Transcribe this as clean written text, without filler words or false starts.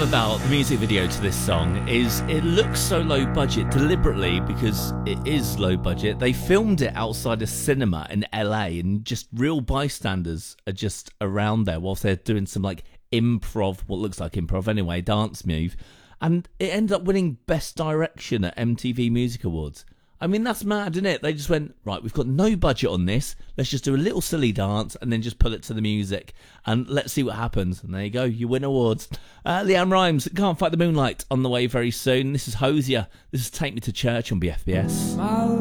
about the music video to this song is it looks so low budget deliberately because it is low budget. They filmed it outside a cinema in LA and just real bystanders are just around there whilst they're doing some like improv, what looks like improv anyway, dance move. And it ended up winning Best Direction at MTV Music Awards. I mean, that's mad, isn't it? They just went, right, we've got no budget on this. Let's just do a little silly dance and then just put it to the music. And let's see what happens. And there you go, you win awards. Leanne Rimes, Can't Fight the Moonlight, on the way very soon. This is Hosier. This is Take Me to Church on BFBS.